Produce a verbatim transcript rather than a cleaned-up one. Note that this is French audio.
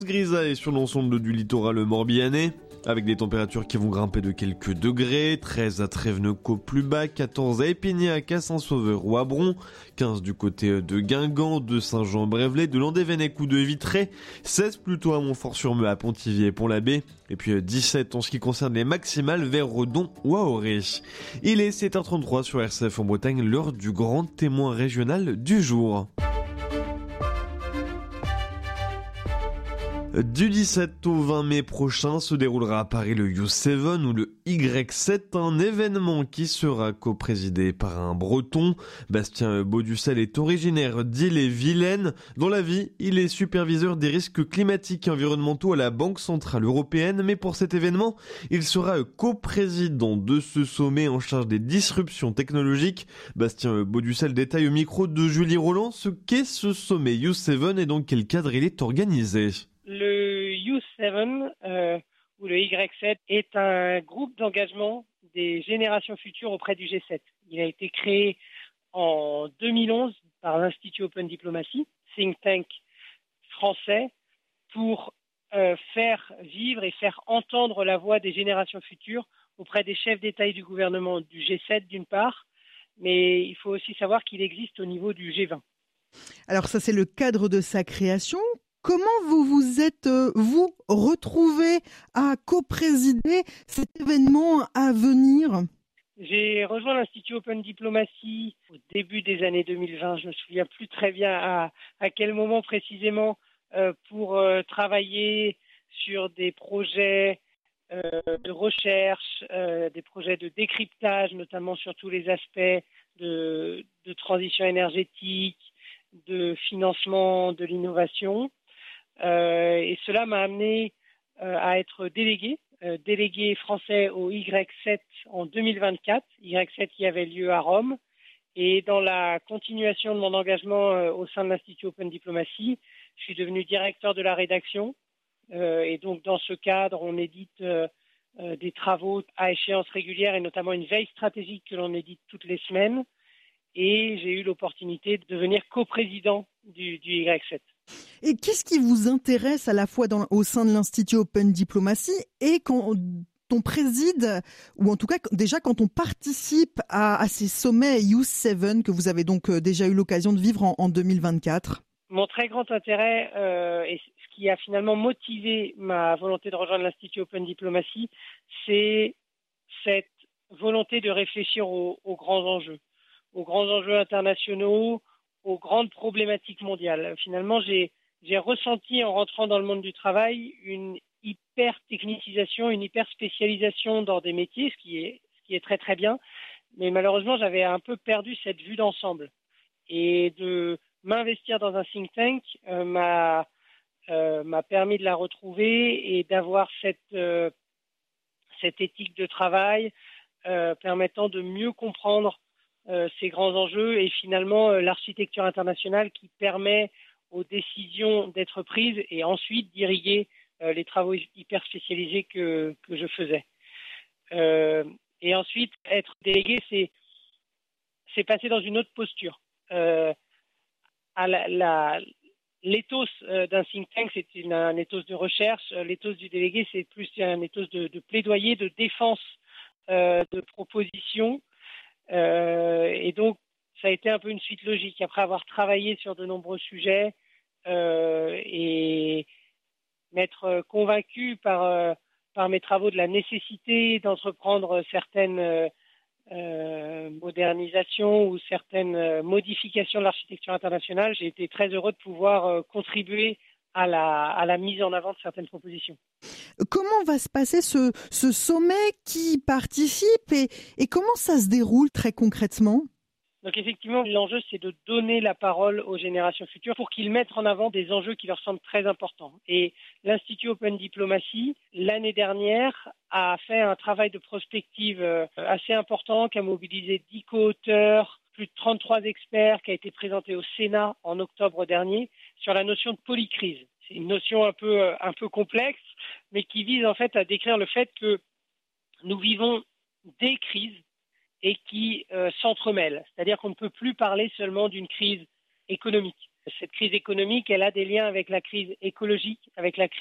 Grisaille sur l'ensemble du littoral morbihanais, avec des températures qui vont grimper de quelques degrés, treize à Tréveneuc au plus bas, quatorze à Épignac, à Saint-Sauveur ou à Bron, quinze du côté de Guingamp, de Saint-Jean-Brévelay, de Landévennec ou de Vitré, seize plutôt à Montfort-sur-Meux, à Pontivy et Pont-l'Abbé, et puis dix-sept en ce qui concerne les maximales vers Redon ou à Auray. Il est sept heures trente-trois sur R C F en Bretagne, l'heure du grand témoin régional du jour. Du dix-sept au vingt mai prochain se déroulera à Paris le U sept ou le Y sept, un événement qui sera coprésidé par un Breton. Bastien Baudussel est originaire d'Ille-et-Vilaine. Dans la vie, il est superviseur des risques climatiques et environnementaux à la Banque Centrale Européenne, mais pour cet événement, il sera coprésident de ce sommet en charge des disruptions technologiques. Bastien Baudussel détaille au micro de Julie Roland ce qu'est ce sommet U sept et dans quel cadre il est organisé. Le U sept euh, ou le Y sept est un groupe d'engagement des générations futures auprès du G sept. Il a été créé en deux mille onze par l'Institut Open Diplomacy, think tank français, pour euh, faire vivre et faire entendre la voix des générations futures auprès des chefs d'État et du gouvernement du G sept d'une part, mais il faut aussi savoir qu'il existe au niveau du G vingt. Alors ça, c'est le cadre de sa création. Comment vous vous êtes, euh, vous, retrouvé à coprésider cet événement à venir ? J'ai rejoint l'Institut Open Diplomacy au début des années deux mille vingt. Je me souviens plus très bien à, à quel moment précisément euh, pour euh, travailler sur des projets euh, de recherche, euh, des projets de décryptage, notamment sur tous les aspects de, de transition énergétique, de financement de l'innovation. Euh, et cela m'a amené euh, à être délégué, euh, délégué français au Y sept en deux mille vingt-quatre, Y sept qui avait lieu à Rome. Et dans la continuation de mon engagement euh, au sein de l'Institut Open Diplomacy, je suis devenu directeur de la rédaction. Euh, et donc dans ce cadre, on édite euh, euh, des travaux à échéance régulière et notamment une veille stratégique que l'on édite toutes les semaines. Et j'ai eu l'opportunité de devenir coprésident du, du Y sept. Et qu'est-ce qui vous intéresse à la fois dans, au sein de l'Institut Open Diplomacy et quand on préside, ou en tout cas déjà quand on participe à, à ces sommets U sept que vous avez donc déjà eu l'occasion de vivre en, en deux mille vingt-quatre ? Mon très grand intérêt euh, et ce qui a finalement motivé ma volonté de rejoindre l'Institut Open Diplomacy, c'est cette volonté de réfléchir aux, aux grands enjeux, aux grands enjeux internationaux, aux grandes problématiques mondiales. Finalement, j'ai, j'ai ressenti en rentrant dans le monde du travail une hyper technicisation, une hyper spécialisation dans des métiers, ce qui est, ce qui est très très bien. Mais malheureusement, j'avais un peu perdu cette vue d'ensemble. Et de m'investir dans un think tank euh, m'a, euh, m'a permis de la retrouver et d'avoir cette, euh, cette éthique de travail euh, permettant de mieux comprendre Euh, ces grands enjeux et finalement euh, l'architecture internationale qui permet aux décisions d'être prises et ensuite d'irriguer euh, les travaux hyper spécialisés que, que je faisais. Euh, et ensuite, être délégué, c'est, c'est passer dans une autre posture. Euh, à la, la, l'éthos euh, d'un think tank, c'est une, un éthos de recherche. L'éthos du délégué, c'est plus un éthos de, de plaidoyer, de défense euh, de propositions. Euh, et donc, ça a été un peu une suite logique. Après avoir travaillé sur de nombreux sujets euh, et m'être convaincu par, euh, par mes travaux de la nécessité d'entreprendre certaines euh, modernisations ou certaines modifications de l'architecture internationale, j'ai été très heureux de pouvoir euh, contribuer à la, à la mise en avant de certaines propositions. Comment va se passer ce, ce sommet, qui participe et, et comment ça se déroule très concrètement ? Donc effectivement, l'enjeu, c'est de donner la parole aux générations futures pour qu'ils mettent en avant des enjeux qui leur semblent très importants. Et l'Institut Open Diplomacy, l'année dernière, a fait un travail de prospective assez important, qui a mobilisé dix co-auteurs, plus de trente-trois experts, qui a été présenté au Sénat en octobre dernier, sur la notion de polycrise. C'est une notion un peu, un peu complexe, mais qui vise en fait à décrire le fait que nous vivons des crises et qui euh, s'entremêlent. C'est-à-dire qu'on ne peut plus parler seulement d'une crise économique. Cette crise économique, elle a des liens avec la crise écologique, avec la crise